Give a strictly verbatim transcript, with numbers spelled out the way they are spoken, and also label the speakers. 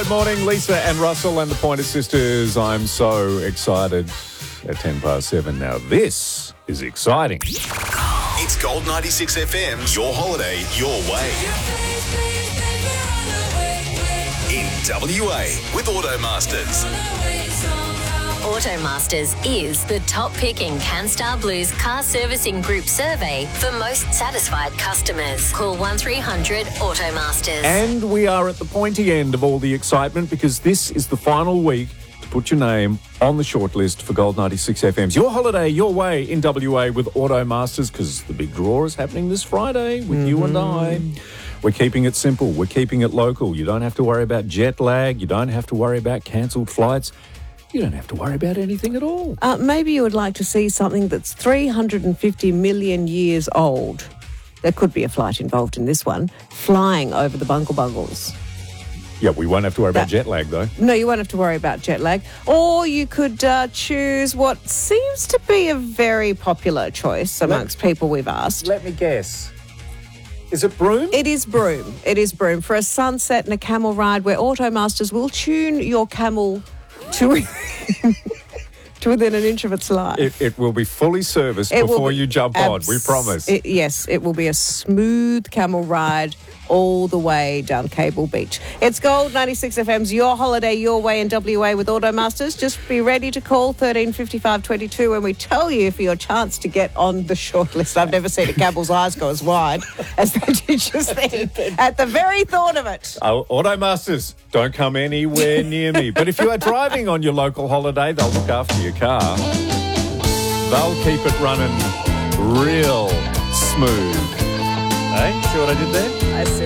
Speaker 1: Good morning, Lisa and Russell and the Pointer Sisters. I'm so excited at ten past seven. Now this is exciting.
Speaker 2: It's Gold ninety-six F M, your holiday, your way. In W A with Automasters.
Speaker 3: Automasters is the top-picking CanStar Blues car servicing group survey for most satisfied customers. Call one three hundred Automasters.
Speaker 1: And we are at the pointy end of all the excitement because this is the final week to put your name on the shortlist for Gold ninety-six F M's Your Holiday, Your Way in W A with Automasters, because the big draw is happening this Friday with mm-hmm. you and I. We're keeping it simple. We're keeping it local. You don't have to worry about jet lag. You don't have to worry about cancelled flights. You don't have to worry about anything at all.
Speaker 4: Uh, maybe you would like to see something that's three hundred fifty million years old. There could be a flight involved in this one, flying over the Bungle Bungles.
Speaker 1: Yeah, we won't have to worry
Speaker 4: that,
Speaker 1: about jet lag, though.
Speaker 4: No, you won't have to worry about jet lag. Or you could uh, choose what seems to be a very popular choice amongst let, people we've asked.
Speaker 1: Let me guess. Is it Broome?
Speaker 4: It is Broome. It is Broome. For a sunset and a camel ride where Automasters will tune your camel to, to within an inch of its life.
Speaker 1: It, it will be fully serviced it before be, you jump abs- on, we promise.
Speaker 4: It, yes, it will be a smooth camel ride all the way down Cable Beach. It's Gold ninety-six F M's Your Holiday, Your Way in W A with Automasters. Just be ready to call thirteen fifty-five twenty-two when we tell you for your chance to get on the shortlist. I've never seen a camel's eyes go as wide as they did just then at the very thought of it.
Speaker 1: Oh, Automasters, don't come anywhere near me. But if you are driving on your local holiday, they'll look after your car. They'll keep it running real smooth. Hey, see what I did there?
Speaker 4: I see.